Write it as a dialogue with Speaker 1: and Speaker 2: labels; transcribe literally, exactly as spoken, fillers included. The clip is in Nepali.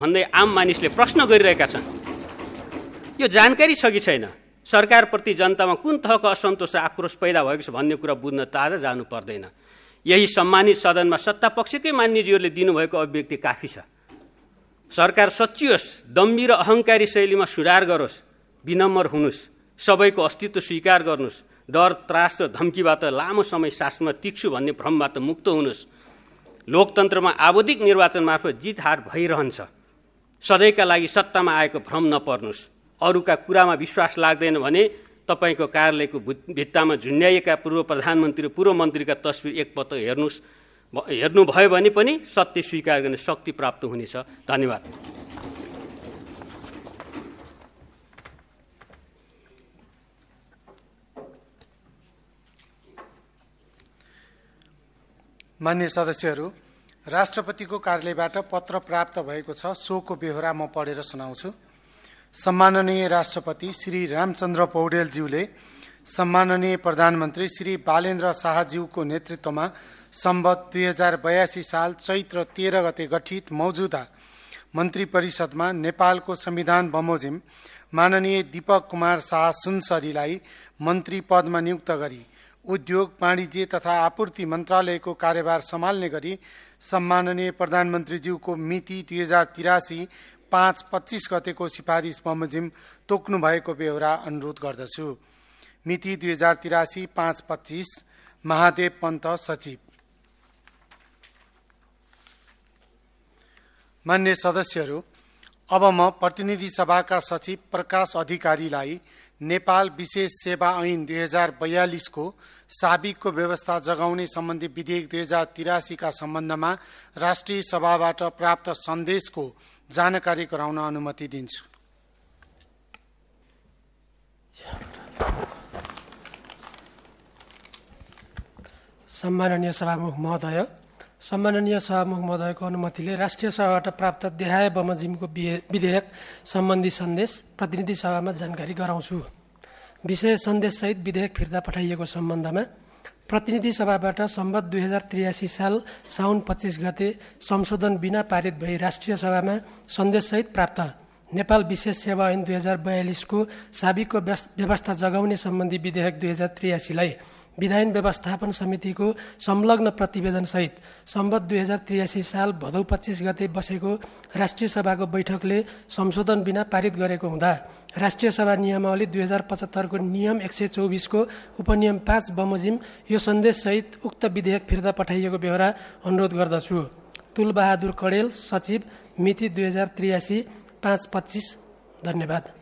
Speaker 1: भन्दै आम मानिसले प्रश्न गरिरहेका छन्। यो जानकारी छ कि छैन? सरकारप्रति जनतामा कुन थरको असन्तोष र आक्रोश पैदा भएको छ भन्ने कुरा बुझ्न ताजा जानु पर्दैन। यही सम्मानित सदनमा सत्ता पक्षकै मान्यजीहरूले दिनुभएको अभिव्यक्ति काफी छ। सरकार सच्चियोस्, दम्बी र अहङ्कारी शैलीमा सुधार गरोस्, विनम्र हुनुस्, सबैको अस्तित्व स्वीकार गर्नुस्, डर, त्रास र धम्कीबाट लामो समय शासनमा टिक्छु भन्ने भ्रमबाट मुक्त हुनुस्। लोकतन्त्रमा आवधिक निर्वाचन मार्फत जित हार भइरहन्छ। सधैँका लागि सत्तामा आएको भ्रम नपर्नुस्। अरूका कुरामा विश्वास लाग्दैन भने तपाईको कार्यालयको भित्तामा झुन्ड्याइएका पूर्व प्रधानमन्त्री र पूर्व मन्त्रीका तस्बिर एकपटक हेर्नुस्। हेर्नुभयो भने पनि सत्य स्वीकार गर्ने शक्ति प्राप्त हुनेछ। धन्यवाद।
Speaker 2: मान्य सदस्यहरू, राष्ट्रपतिको कार्यालयबाट पत्र प्राप्त भएको छ। सोको बेहोरा म पढेर सुनाउँछु। सम्माननीय राष्ट्रपति श्री रामचन्द्र पौडेलज्यूले सम्माननीय प्रधानमन्त्री श्री बालेन्द्र शाहज्यूको नेतृत्वमा सम्वत दुई हजार बयासी साल चैत्र तेह्र गते गठित मौजूदा मन्त्री परिषदमा नेपालको संविधान बमोजिम माननीय दीपक कुमार शाह सुनसरीलाई मन्त्री पदमा नियुक्त गरी उद्योग, वाणिज्य तथा आपूर्ति मन्त्रालयको कार्यभार सम्हाल्ने गरी सम्माननीय प्रधानमन्त्रीज्यूको मिति दुई हजार तिरासी पाँच पच्चीस गतेको सिफारिस बमोजिम तोक्नु भएको बेहोरा अनुरोध गर्दछु। मिति दुई हजार तिरासी पाँच पच्चीस, महादेव पन्त, सचिव। मान्य सदस्यहरू, अब म प्रतिनिधि सभाका सचिव प्रकाश अधिकारीलाई नेपाल विशेष सेवा ऐन दुई हजार बयालिसको साबिकको व्यवस्था जगाउने सम्बन्धी विधेयक दुई हजार तिरासीका सम्बन्धमा राष्ट्रिय सभाबाट प्राप्त सन्देशको जानकारी गराउन अनुमति दिन्छु।
Speaker 3: सम्माननीय सभामुख महोदय, सम्माननीय सभामुख महोदयको अनुमतिले राष्ट्रिय सभाबाट प्राप्त देहाय बमोजिमको विधेयक सम्बन्धी सन्देश प्रतिनिधि सभामा जानकारी गराउँछु। विषय सन्देशसहित विधेयक फिर्ता पठाइएको सम्बन्धमा प्रतिनिधि सभाबाट सम्वत दुई हजार त्रियासी साल साउन पच्चीस गते संशोधन बिना पारित भई राष्ट्रिय सभामा सन्देशसहित प्राप्त नेपाल विशेष सेवा ऐन दुई हजार बयालिसको साबिकको व्यवस्था जगाउने सम्बन्धी विधेयक दुई हजार त्रियासीलाई विधायन व्यवस्थापन समितिको संलग्न प्रतिवेदनसहित सम्वत दुई हजार त्रियासी साल भदौ पच्चीस गते बसेको राष्ट्रिय सभाको बैठकले संशोधन बिना पारित गरेको हुँदा राष्ट्रिय सभा नियमावली दुई हजार पचहत्तरको नियम एक सय चौबिसको उपनियम पाँच बमोजिम यो सन्देशसहित उक्त विधेयक फिर्ता पठाइएको बेहोरा अनुरोध गर्दछु। तुलबहादुर कडेल, सचिव, मिति दुई हजार त्रियासी पाँच पच्चीस। धन्यवाद।